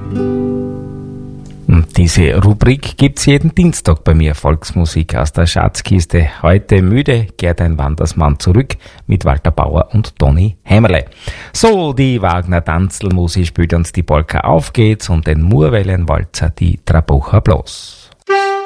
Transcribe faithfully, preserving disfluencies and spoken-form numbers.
Diese Rubrik gibt's jeden Dienstag bei mir, Volksmusik aus der Schatzkiste. Heute müde kehrt ein Wandersmann zurück mit Walter Bauer und Toni Heimerle. So, die Wagner Tanzelmusik spielt uns die Polka Auf geht's und den Murwellenwalzer die Trabucher bloß.